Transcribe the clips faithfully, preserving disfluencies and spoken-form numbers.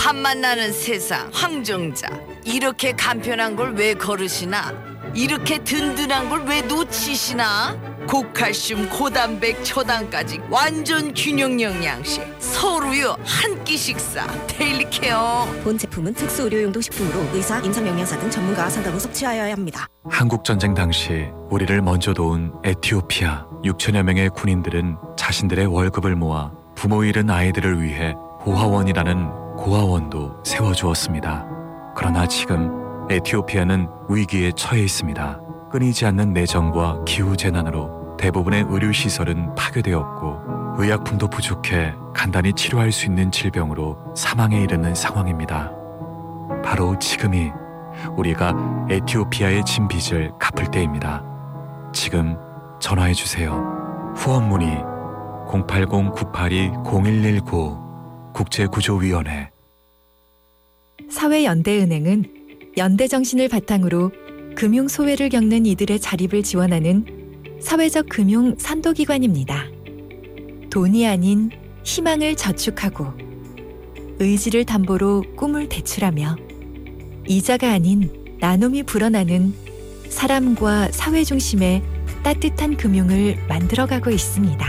한만 나는 세상 황정자. 이렇게 간편한 걸 왜 거르시나? 이렇게 든든한 걸 왜 놓치시나? 고칼슘, 고단백, 초당까지 완전 균형 영양식. 서로요 한 끼 식사. 데일리 케어. 본 제품은 특수 의료용도 식품으로 의사, 임상영양사 등 전문가 상담 후 섭취하여야 합니다. 한국전쟁 당시 우리를 먼저 도운 에티오피아 육천여 명의 군인들은 자신들의 월급을 모아 부모 잃은 아이들을 위해 고아원이라는 고아원도 세워주었습니다. 그러나 지금 에티오피아는 위기에 처해 있습니다. 끊이지 않는 내정과 기후재난으로 대부분의 의료시설은 파괴되었고 의약품도 부족해 간단히 치료할 수 있는 질병으로 사망에 이르는 상황입니다. 바로 지금이 우리가 에티오피아의 진 빚을 갚을 때입니다. 지금 전화해주세요. 후원 문의 공팔공 구팔이 공일일구 국제구조위원회. 사회연대은행은 연대정신을 바탕으로 금융소외를 겪는 이들의 자립을 지원하는 사회적 금융 선도기관입니다. 돈이 아닌 희망을 저축하고 의지를 담보로 꿈을 대출하며 이자가 아닌 나눔이 불어나는 사람과 사회 중심의 따뜻한 금융을 만들어가고 있습니다.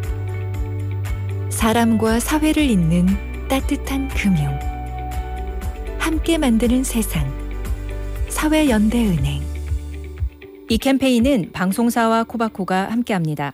사람과 사회를 잇는 따뜻한 금융. 함께 만드는 세상. 사회연대은행. 이 캠페인은 방송사와 코바코가 함께합니다.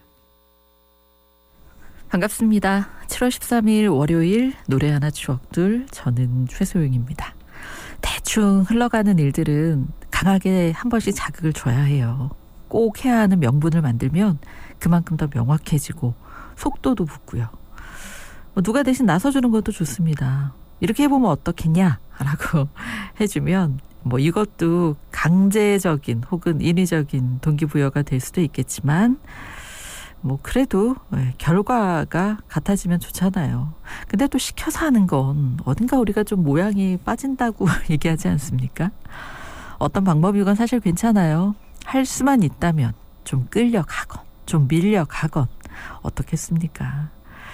반갑습니다. 칠월 십삼일 월요일 노래 하나 추억들, 저는 최소영입니다. 대충 흘러가는 일들은 강하게 한 번씩 자극을 줘야 해요. 꼭 해야 하는 명분을 만들면 그만큼 더 명확해지고 속도도 붙고요. 뭐 누가 대신 나서주는 것도 좋습니다. 이렇게 해보면 어떻겠냐 라고 해주면 뭐 이것도 강제적인 혹은 인위적인 동기부여가 될 수도 있겠지만 뭐 그래도 결과가 같아지면 좋잖아요. 근데 또 시켜서 하는 건 어딘가 우리가 좀 모양이 빠진다고 얘기하지 않습니까? 어떤 방법이건 사실 괜찮아요. 할 수만 있다면 좀 끌려가건 좀 밀려가건 어떻겠습니까?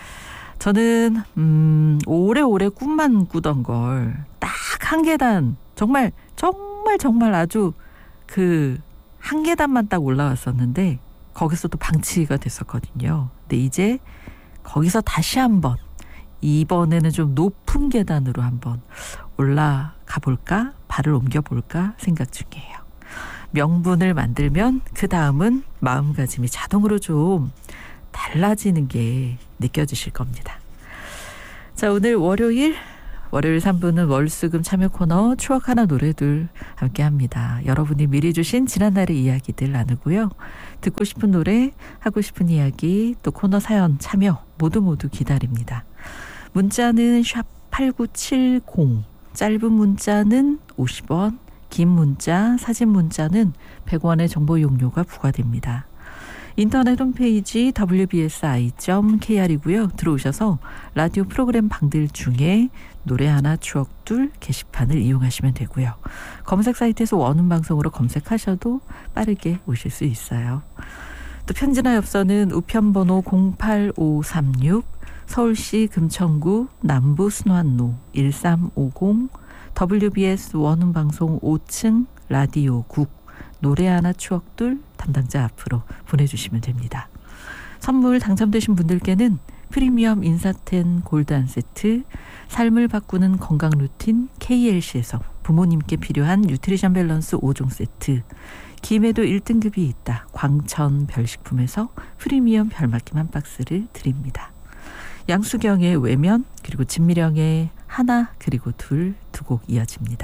저는 음, 오래오래 꿈만 꾸던 걸 딱 한 계단 정말 정말 정말 아주 그 한 계단만 딱 올라왔었는데 거기서도 방치가 됐었거든요. 근데 이제 거기서 다시 한번 이번에는 좀 높은 계단으로 한번 올라가 볼까? 발을 옮겨볼까? 생각 중이에요. 명분을 만들면 그 다음은 마음가짐이 자동으로 좀 달라지는 게 느껴지실 겁니다. 자, 오늘 월요일 월요일 삼 부는 월수금 참여 코너 추억 하나 노래들 함께합니다. 여러분이 미리 주신 지난날의 이야기들 나누고요. 듣고 싶은 노래, 하고 싶은 이야기, 또 코너 사연 참여 모두 모두 기다립니다. 문자는 샵 팔구칠공, 짧은 문자는 오십 원, 긴 문자, 사진 문자는 백 원의 정보 이용료가 부과됩니다. 인터넷 홈페이지 더블유 비 에스 아이 점 케이 알이고요. 들어오셔서 라디오 프로그램 방들 중에 노래 하나 추억둘 게시판을 이용하시면 되고요. 검색 사이트에서 원음 방송으로 검색하셔도 빠르게 오실 수 있어요. 또 편지나 엽서는 우편번호 공팔오삼육 서울시 금천구 남부 순환로 일삼오공 더블유 비 에스 원음 방송 오 층 라디오 국 노래 하나 추억둘 담당자 앞으로 보내주시면 됩니다. 선물 당첨되신 분들께는 프리미엄 인사텐 골드 한 세트, 삶을 바꾸는 건강 루틴 케이 엘 씨에서 부모님께 필요한 뉴트리션 밸런스 오 종 세트, 김에도 일 등급이 있다 광천 별식품에서 프리미엄 별맛김 한 박스를 드립니다. 양수경의 외면, 그리고 진미령의 하나 그리고 둘 두 곡 이어집니다.